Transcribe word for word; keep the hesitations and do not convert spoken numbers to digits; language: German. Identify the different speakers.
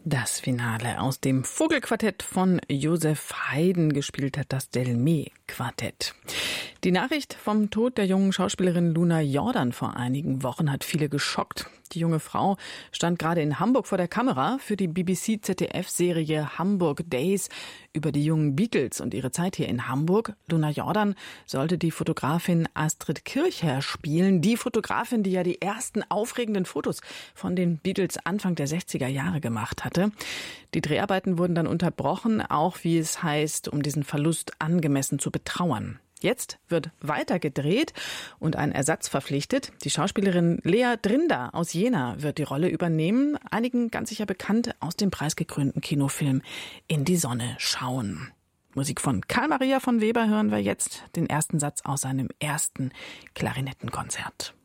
Speaker 1: Das Finale aus dem Vogelquartett von Joseph Haydn, gespielt hat das Delmet-Quartett. Die Nachricht vom Tod der jungen Schauspielerin Luna Jordan vor einigen Wochen hat viele geschockt. Die junge Frau stand gerade in Hamburg vor der Kamera für die B B C-Z D F-Serie Hamburg Days über die jungen Beatles und ihre Zeit hier in Hamburg. Luna Jordan sollte die Fotografin Astrid Kirchherr spielen. Die Fotografin, die ja die ersten aufregenden Fotos von den Beatles Anfang der sechziger Jahre gemacht hatte. Die Dreharbeiten wurden dann unterbrochen, auch wie es heißt, um diesen Verlust angemessen zu betrauern. Jetzt wird weiter gedreht und ein Ersatz verpflichtet. Die Schauspielerin Lea Drinda aus Jena wird die Rolle übernehmen. Einigen ganz sicher bekannt aus dem preisgekrönten Kinofilm In die Sonne schauen. Musik von Karl Maria von Weber hören wir jetzt, den ersten Satz aus seinem ersten Klarinettenkonzert.